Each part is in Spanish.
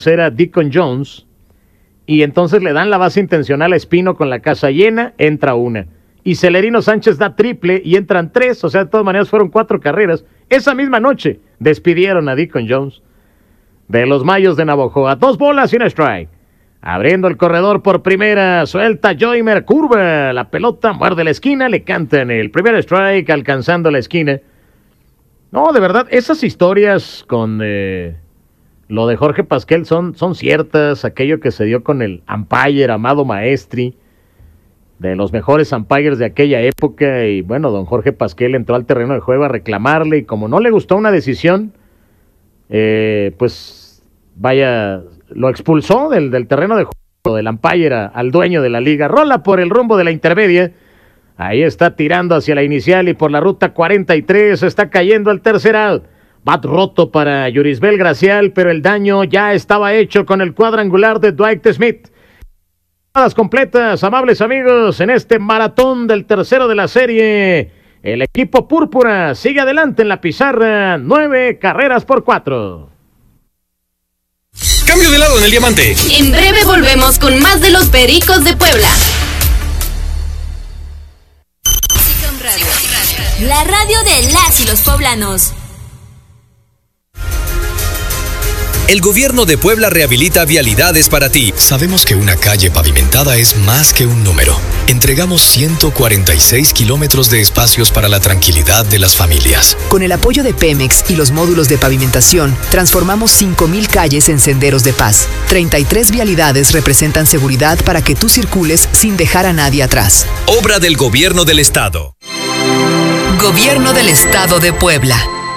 era Deacon Jones, y entonces le dan la base intencional a Espino con la casa llena, entra una. Y Celerino Sánchez da triple y entran 3, o sea, de todas maneras fueron 4 carreras. Esa misma noche despidieron a Deacon Jones de los Mayos de Navojoa. 2 bolas y un strike. Abriendo el corredor por primera, suelta Joymer, curva la pelota, muerde la esquina, le cantan el primer strike alcanzando la esquina. No, de verdad, esas historias con lo de Jorge Pasquel son ciertas, aquello que se dio con el umpire Amado Maestri, de los mejores umpires de aquella época, y bueno, don Jorge Pasquel entró al terreno de juego a reclamarle, y como no le gustó una decisión, pues vaya, lo expulsó del terreno de juego, del umpire al dueño de la liga. Rola por el rumbo de la intermedia, ahí está tirando hacia la inicial y por la ruta 43 está cayendo el tercer out. Bat roto para Yurisbel Gracial, pero el daño ya estaba hecho con el cuadrangular de Dwight Smith. Completas, amables amigos, en este maratón del tercero de la serie, el equipo púrpura sigue adelante en la pizarra, 9 carreras por 4. Cambio de lado en el diamante. En breve volvemos con más de los Pericos de Puebla. La radio de las y los poblanos. El gobierno de Puebla rehabilita vialidades para ti. Sabemos que una calle pavimentada es más que un número. Entregamos 146 kilómetros de espacios para la tranquilidad de las familias. Con el apoyo de Pemex y los módulos de pavimentación, transformamos 5,000 calles en senderos de paz. 33 vialidades representan seguridad para que tú circules sin dejar a nadie atrás. Obra del Gobierno del Estado. Gobierno del Estado de Puebla.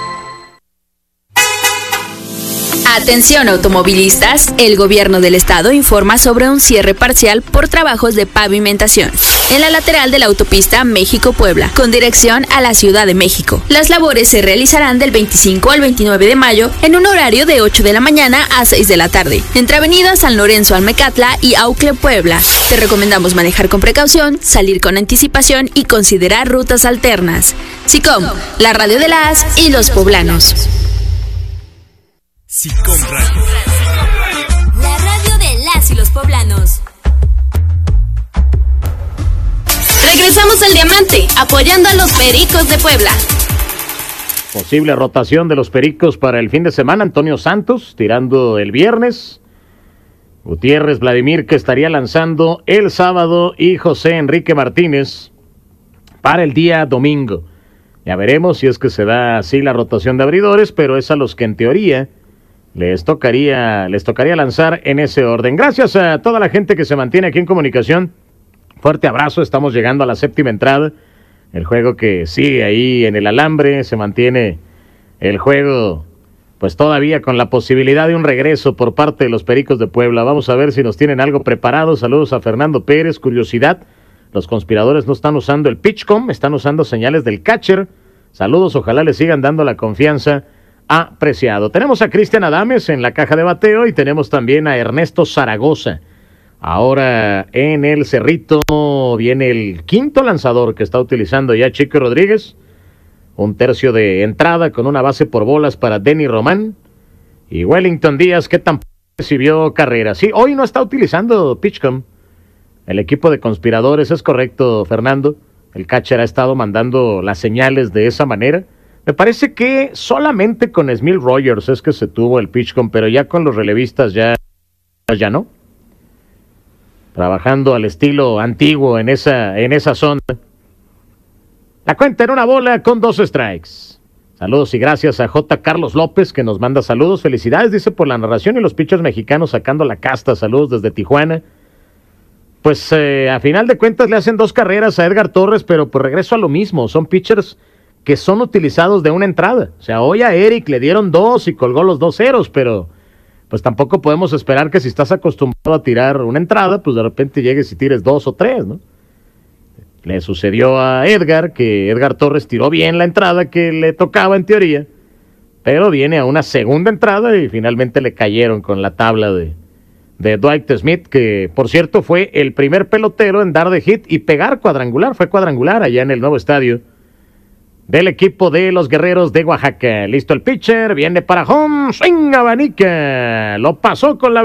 Atención automovilistas, el gobierno del estado informa sobre un cierre parcial por trabajos de pavimentación en la lateral de la autopista México-Puebla, con dirección a la Ciudad de México. Las labores se realizarán del 25 al 29 de mayo en un horario de 8 de la mañana a 6 de la tarde, entre avenidas San Lorenzo Almecatla y Aucle Puebla. Te recomendamos manejar con precaución, salir con anticipación y considerar rutas alternas. SICOM, la radio de las y los poblanos. SICOM Radio. La radio de las y los poblanos. Regresamos al diamante, apoyando a los Pericos de Puebla. Posible rotación de los Pericos para el fin de semana. Antonio Santos tirando el viernes. Gutiérrez Vladimir, que estaría lanzando el sábado, y José Enrique Martínez para el día domingo. Ya veremos si es que se da así la rotación de abridores, pero es a los que en teoría les tocaría lanzar en ese orden. Gracias a toda la gente que se mantiene aquí en comunicación. Fuerte abrazo, estamos llegando a la 7ª entrada. El juego que sigue ahí en el alambre, se mantiene el juego pues todavía con la posibilidad de un regreso por parte de los Pericos de Puebla. Vamos a ver si nos tienen algo preparado. Saludos a Fernando Pérez. Curiosidad, los conspiradores no están usando el pitchcom, están usando señales del catcher. Saludos, ojalá les sigan dando la confianza apreciado. Tenemos a Cristian Adames en la caja de bateo y tenemos también a Ernesto Zaragoza. Ahora en el Cerrito viene el quinto lanzador que está utilizando ya Chico Rodríguez. Un tercio de entrada con una base por bolas para Denny Román. Y Wellington Díaz, que tampoco recibió carrera. Sí, hoy no está utilizando pitchcom el equipo de conspiradores, es correcto, Fernando. El catcher ha estado mandando las señales de esa manera. Me parece que solamente con Smil Rogers es que se tuvo el pitchcom, pero ya con los relevistas ya no. Trabajando al estilo antiguo en esa zona. La cuenta en una bola con 2 strikes. Saludos y gracias a J. Carlos López, que nos manda saludos. Felicidades, dice, por la narración y los pitchers mexicanos sacando la casta. Saludos desde Tijuana. Pues a final de cuentas le hacen 2 carreras a Edgar Torres, pero por regreso a lo mismo. Son pitchers que son utilizados de una entrada. O sea, hoy a Eric le dieron 2 y colgó los 2 ceros, pero pues tampoco podemos esperar que si estás acostumbrado a tirar una entrada, pues de repente llegues y tires 2 o 3, ¿no? Le sucedió a Edgar, que Edgar Torres tiró bien la entrada que le tocaba en teoría, pero viene a una segunda entrada y finalmente le cayeron con la tabla de Dwight Smith, que por cierto fue el primer pelotero en dar de hit y pegar cuadrangular. Fue cuadrangular allá en el nuevo estadio del equipo de los Guerreros de Oaxaca. Listo el pitcher, viene para home, swing, abanica, lo pasó con la